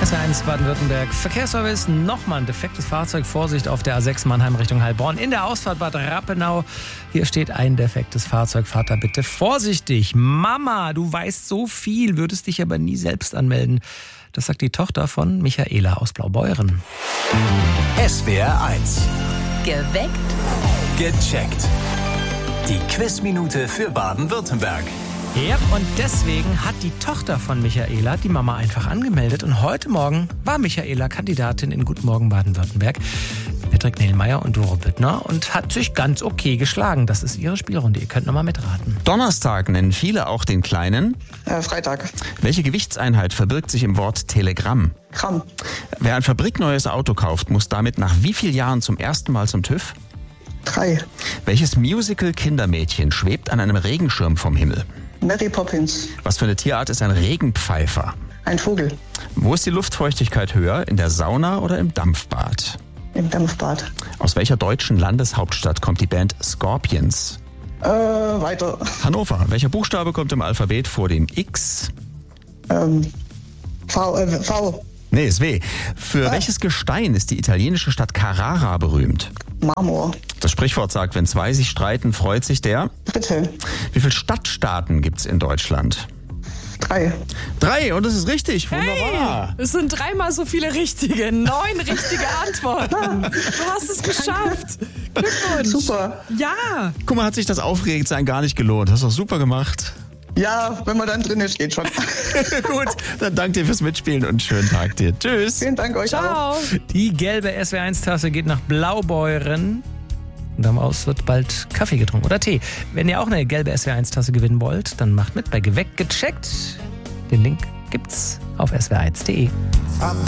SWR1 Baden-Württemberg Verkehrsservice. Nochmal ein defektes Fahrzeug. Vorsicht auf der A6 Mannheim Richtung Heilbronn. In der Ausfahrt Bad Rappenau. Hier steht ein defektes Fahrzeug. Fahrt da bitte vorsichtig. Mama, du weißt so viel, würdest dich aber nie selbst anmelden. Das sagt die Tochter von Michaela aus Blaubeuren. SWR1. Geweckt. Gecheckt. Die Quizminute für Baden-Württemberg. Ja, und deswegen hat die Tochter von Michaela die Mama einfach angemeldet. Und heute Morgen war Michaela Kandidatin in Guten Morgen Baden-Württemberg. Patrick Nehlmeier und Doro Büttner und hat sich ganz okay geschlagen. Das ist ihre Spielrunde. Ihr könnt nochmal mitraten. Donnerstag nennen viele auch den kleinen. Freitag. Welche Gewichtseinheit verbirgt sich im Wort Telegramm? Gramm. Wer ein fabrikneues Auto kauft, muss damit nach wie vielen Jahren zum ersten Mal zum TÜV? 3. Welches Musical-Kindermädchen schwebt an einem Regenschirm vom Himmel? Mary Poppins. Was für eine Tierart ist ein Regenpfeifer? Ein Vogel. Wo ist die Luftfeuchtigkeit höher, in der Sauna oder im Dampfbad? Im Dampfbad. Aus welcher deutschen Landeshauptstadt kommt die Band Scorpions? Weiter. Hannover. Welcher Buchstabe kommt im Alphabet vor dem X? V. Nee, ist W. Für welches Gestein ist die italienische Stadt Carrara berühmt? Marmor. Das Sprichwort sagt, wenn zwei sich streiten, freut sich der. Dritte. Wie viele Stadtstaaten gibt's in Deutschland? 3. 3, und das ist richtig. Wunderbar. Es sind 3-mal so viele richtige. 9 richtige Antworten. Du hast es geschafft. Glückwunsch. Super. Ja. Guck mal, hat sich das Aufgeregtsein gar nicht gelohnt. Hast du super gemacht. Ja, wenn man dann drin ist, geht schon. Gut, dann danke dir fürs Mitspielen und schönen Tag dir. Tschüss. Vielen Dank euch auch. Ciao. Die gelbe SWR1-Tasse geht nach Blaubeuren. Und am Aus wird bald Kaffee getrunken oder Tee. Wenn ihr auch eine gelbe SWR1-Tasse gewinnen wollt, dann macht mit bei Geweckt gecheckt. Den Link gibt's auf swr1.de.